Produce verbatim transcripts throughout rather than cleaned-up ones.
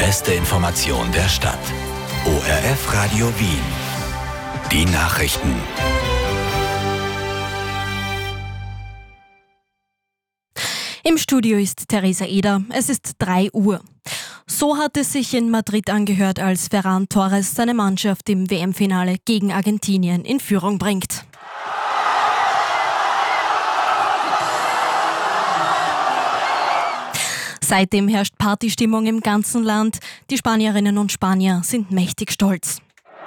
beste Information der Stadt. O R F Radio Wien. Die Nachrichten. Im Studio ist Theresa Eder. Es ist drei Uhr. So hat es sich in Madrid angehört, als Ferran Torres seine Mannschaft im W M-Finale gegen Argentinien in Führung bringt. Seitdem herrscht Partystimmung im ganzen Land. Die Spanierinnen und Spanier sind mächtig stolz.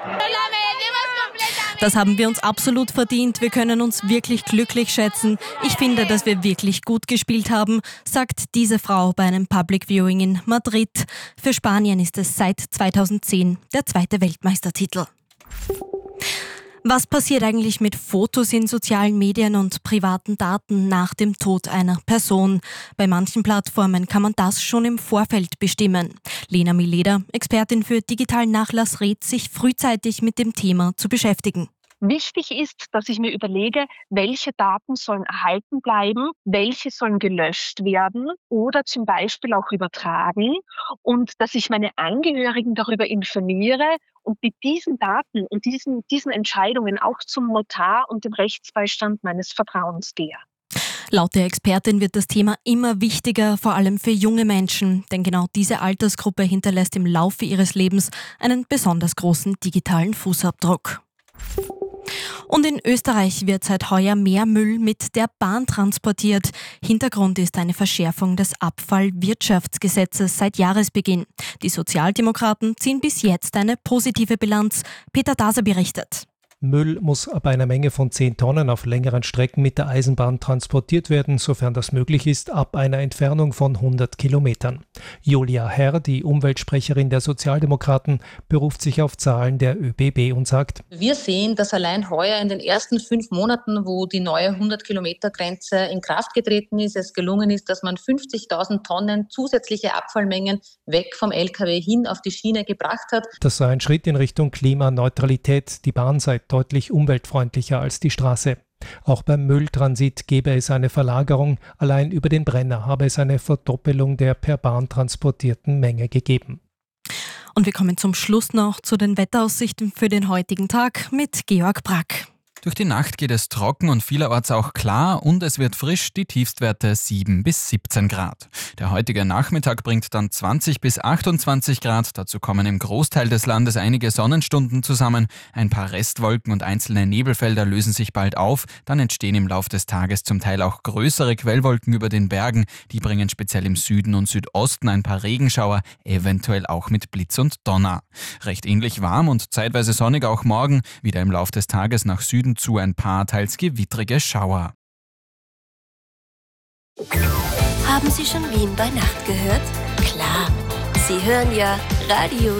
Das haben wir uns absolut verdient. Wir können uns wirklich glücklich schätzen. Ich finde, dass wir wirklich gut gespielt haben, sagt diese Frau bei einem Public Viewing in Madrid. Für Spanien ist es seit zweitausendzehn der zweite Weltmeistertitel. Was passiert eigentlich mit Fotos in sozialen Medien und privaten Daten nach dem Tod einer Person? Bei manchen Plattformen kann man das schon im Vorfeld bestimmen. Lena Mileder, Expertin für digitalen Nachlass, rät, sich frühzeitig mit dem Thema zu beschäftigen. Wichtig ist, dass ich mir überlege, welche Daten sollen erhalten bleiben, welche sollen gelöscht werden oder zum Beispiel auch übertragen und dass ich meine Angehörigen darüber informiere und mit diesen Daten und diesen, diesen Entscheidungen auch zum Notar und dem Rechtsbeistand meines Vertrauens gehe. Laut der Expertin wird das Thema immer wichtiger, vor allem für junge Menschen, denn genau diese Altersgruppe hinterlässt im Laufe ihres Lebens einen besonders großen digitalen Fußabdruck. Und in Österreich wird seit heuer mehr Müll mit der Bahn transportiert. Hintergrund ist eine Verschärfung des Abfallwirtschaftsgesetzes seit Jahresbeginn. Die Sozialdemokraten ziehen bis jetzt eine positive Bilanz. Peter Daser berichtet. Müll muss ab einer Menge von zehn Tonnen auf längeren Strecken mit der Eisenbahn transportiert werden, sofern das möglich ist, ab einer Entfernung von hundert Kilometern. Julia Herr, die Umweltsprecherin der Sozialdemokraten, beruft sich auf Zahlen der ÖBB und sagt: Wir sehen, dass allein heuer in den ersten fünf Monaten, wo die neue hundert-Kilometer-Grenze in Kraft getreten ist, es gelungen ist, dass man fünfzigtausend Tonnen zusätzliche Abfallmengen weg vom L K W hin auf die Schiene gebracht hat. Das sei ein Schritt in Richtung Klimaneutralität. Die Bahn sei deutlich umweltfreundlicher als die Straße. Auch beim Mülltransit gäbe es eine Verlagerung. Allein über den Brenner habe es eine Verdoppelung der per Bahn transportierten Menge gegeben. Und wir kommen zum Schluss noch zu den Wetteraussichten für den heutigen Tag mit Georg Brack. Durch die Nacht geht es trocken und vielerorts auch klar und es wird frisch, die Tiefstwerte sieben bis siebzehn Grad. Der heutige Nachmittag bringt dann zwanzig bis achtundzwanzig Grad, dazu kommen im Großteil des Landes einige Sonnenstunden zusammen, ein paar Restwolken und einzelne Nebelfelder lösen sich bald auf, dann entstehen im Lauf des Tages zum Teil auch größere Quellwolken über den Bergen, die bringen speziell im Süden und Südosten ein paar Regenschauer, eventuell auch mit Blitz und Donner. Recht ähnlich warm und zeitweise sonnig auch morgen, wieder im Lauf des Tages nach Süden zu ein paar teils gewittrige Schauer. Haben Sie schon Wien bei Nacht gehört? Klar, Sie hören ja Radio